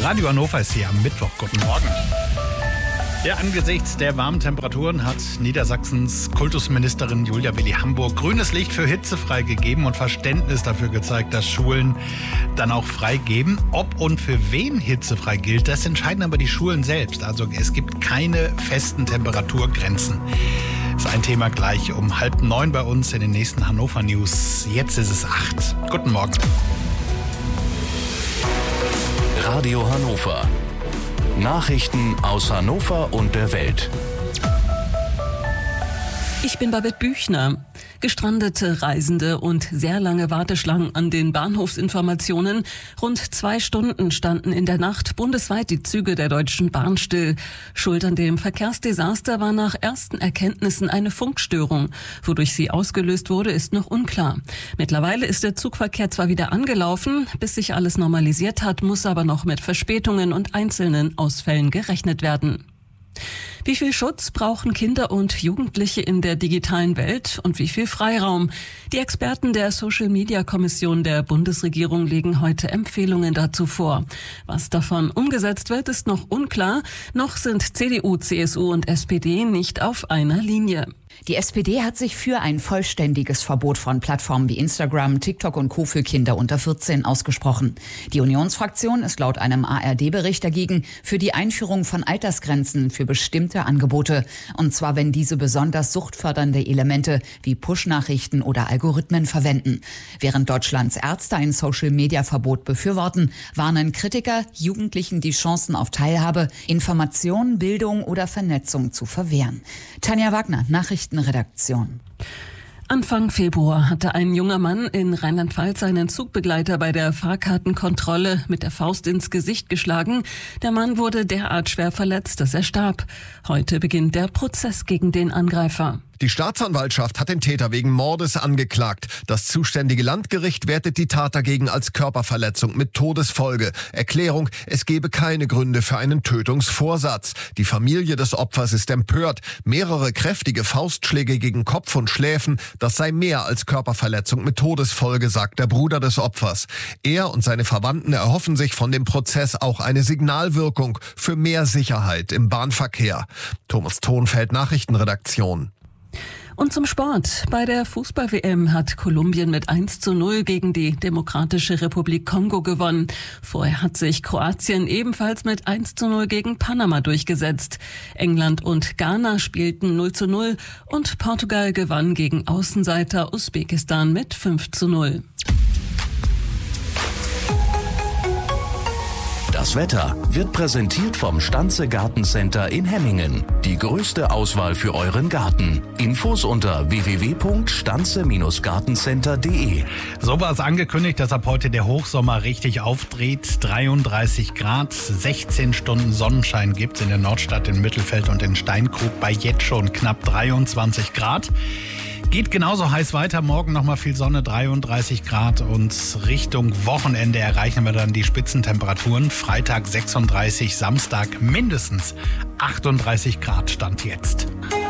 Radio Hannover ist hier am Mittwoch. Guten Morgen. Ja, angesichts der warmen Temperaturen hat Niedersachsens Kultusministerin Julia Willi Hamburg grünes Licht für hitzefrei gegeben und Verständnis dafür gezeigt, dass Schulen dann auch freigeben. Ob und für wen hitzefrei gilt, das entscheiden aber die Schulen selbst. Also es gibt keine festen Temperaturgrenzen. Das ist ein Thema gleich um 8:30 bei uns in den nächsten Hannover News. Jetzt ist es 8. Guten Morgen. Radio Hannover. Nachrichten aus Hannover und der Welt. Ich bin Babette Büchner. Gestrandete Reisende und sehr lange Warteschlangen an den Bahnhofsinformationen. Rund 2 Stunden standen in der Nacht bundesweit die Züge der Deutschen Bahn still. Schuld an dem Verkehrsdesaster war nach ersten Erkenntnissen eine Funkstörung. Wodurch sie ausgelöst wurde, ist noch unklar. Mittlerweile ist der Zugverkehr zwar wieder angelaufen, bis sich alles normalisiert hat, muss aber noch mit Verspätungen und einzelnen Ausfällen gerechnet werden. Wie viel Schutz brauchen Kinder und Jugendliche in der digitalen Welt und wie viel Freiraum? Die Experten der Social-Media-Kommission der Bundesregierung legen heute Empfehlungen dazu vor. Was davon umgesetzt wird, ist noch unklar. Noch sind CDU, CSU und SPD nicht auf einer Linie. Die SPD hat sich für ein vollständiges Verbot von Plattformen wie Instagram, TikTok und Co. für Kinder unter 14 ausgesprochen. Die Unionsfraktion ist laut einem ARD-Bericht dagegen für die Einführung von Altersgrenzen für bestimmte Angebote. Und zwar, wenn diese besonders suchtfördernde Elemente wie Push-Nachrichten oder Algorithmen verwenden. Während Deutschlands Ärzte ein Social-Media-Verbot befürworten, warnen Kritiker, Jugendlichen die Chancen auf Teilhabe, Information, Bildung oder Vernetzung zu verwehren. Tanja Wagner, Nachrichtenredaktion. Anfang Februar hatte ein junger Mann in Rheinland-Pfalz seinen Zugbegleiter bei der Fahrkartenkontrolle mit der Faust ins Gesicht geschlagen. Der Mann wurde derart schwer verletzt, dass er starb. Heute beginnt der Prozess gegen den Angreifer. Die Staatsanwaltschaft hat den Täter wegen Mordes angeklagt. Das zuständige Landgericht wertet die Tat dagegen als Körperverletzung mit Todesfolge. Erklärung: Es gebe keine Gründe für einen Tötungsvorsatz. Die Familie des Opfers ist empört. Mehrere kräftige Faustschläge gegen Kopf und Schläfen, das sei mehr als Körperverletzung mit Todesfolge, sagt der Bruder des Opfers. Er und seine Verwandten erhoffen sich von dem Prozess auch eine Signalwirkung für mehr Sicherheit im Bahnverkehr. Thomas Thonfeld, Nachrichtenredaktion. Und zum Sport. Bei der Fußball-WM hat Kolumbien mit 1:0 gegen die Demokratische Republik Kongo gewonnen. Vorher hat sich Kroatien ebenfalls mit 1:0 gegen Panama durchgesetzt. England und Ghana spielten 0:0 und Portugal gewann gegen Außenseiter Usbekistan mit 5:0. Das Wetter wird präsentiert vom Stanze Gartencenter in Hemmingen. Die größte Auswahl für euren Garten. Infos unter www.stanze-gartencenter.de. So war es angekündigt, dass ab heute der Hochsommer richtig aufdreht. 33 Grad, 16 Stunden Sonnenschein gibt's in der Nordstadt, in Mittelfeld und in Steinkrug bei jetzt schon knapp 23 Grad. Geht genauso heiß weiter, morgen nochmal viel Sonne, 33 Grad und Richtung Wochenende erreichen wir dann die Spitzentemperaturen. Freitag 36, Samstag mindestens 38 Grad Stand jetzt.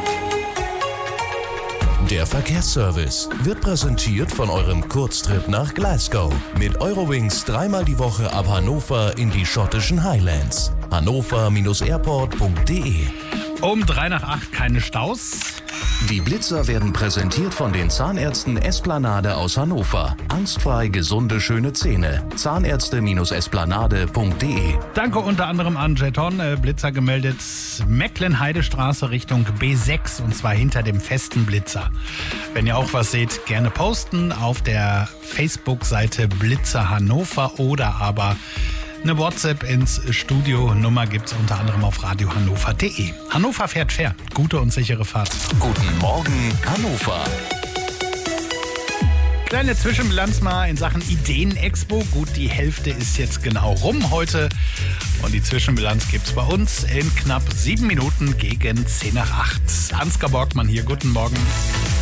Der Verkehrsservice wird präsentiert von eurem Kurztrip nach Glasgow. Mit Eurowings 3-mal die Woche ab Hannover in die schottischen Highlands. hannover-airport.de. Um 7:55 keine Staus. Die Blitzer werden präsentiert von den Zahnärzten Esplanade aus Hannover. Angstfrei gesunde, schöne Zähne. Zahnärzte-esplanade.de. Danke unter anderem an Jeton. Blitzer gemeldet. Mecklenheidestraße Richtung B6 und zwar hinter dem festen Blitzer. Wenn ihr auch was seht, gerne posten auf der Facebook-Seite Blitzer Hannover oder aber eine WhatsApp ins Studio. Nummer gibt's unter anderem auf radiohannover.de. Hannover fährt fair. Gute und sichere Fahrt. Guten Morgen, Hannover. Kleine Zwischenbilanz mal in Sachen Ideen-Expo. Gut, die Hälfte ist jetzt genau rum heute. Und die Zwischenbilanz gibt's bei uns in knapp 7 Minuten gegen 7:50. Ansgar Borgmann hier. Guten Morgen.